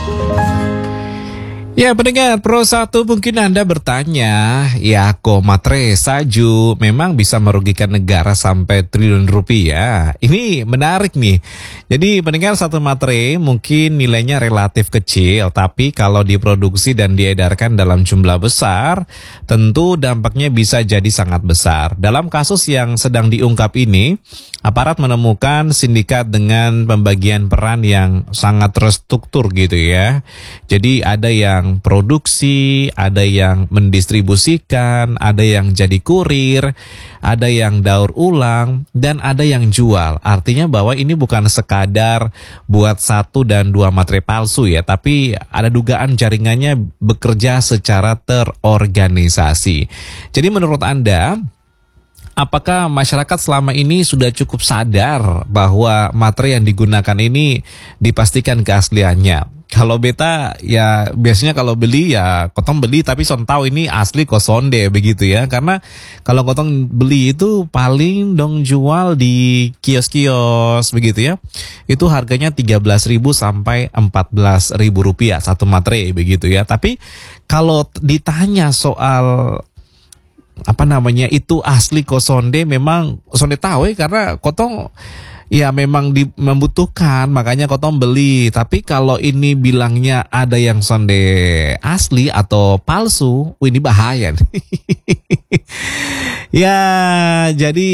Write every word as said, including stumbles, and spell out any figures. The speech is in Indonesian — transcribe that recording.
Ya pendengar Pro satu, mungkin Anda bertanya, ya kok matre salju memang bisa merugikan negara sampai triliun rupiah? Ini menarik nih. Jadi pendengar, satu matre mungkin nilainya relatif kecil, tapi kalau diproduksi dan diedarkan dalam jumlah besar, tentu dampaknya bisa jadi sangat besar. Dalam kasus yang sedang diungkap ini, aparat menemukan sindikat dengan pembagian peran yang sangat terstruktur gitu ya. Jadi ada yang produksi, ada yang mendistribusikan, ada yang jadi kurir, ada yang daur ulang, dan ada yang jual. Artinya bahwa ini bukan sekadar buat satu dan dua matre palsu ya, tapi ada dugaan jaringannya bekerja secara terorganisasi. Jadi menurut Anda, apakah masyarakat selama ini sudah cukup sadar bahwa matre yang digunakan ini dipastikan keasliannya? Kalau beta ya biasanya kalau beli ya kotong beli tapi son tahu ini asli kosonde begitu ya. Karena kalau kotong beli itu paling dong jual di kios-kios begitu ya. Itu harganya tiga belas ribu sampai empat belas ribu rupiah satu matre begitu ya. Tapi kalau ditanya soal apa namanya itu asli kosonde, memang sonde tahu ya, karena kotong ya memang di, membutuhkan, makanya kotong beli. Tapi kalau ini bilangnya ada yang sonde asli atau palsu, wih, ini bahaya nih. Ya jadi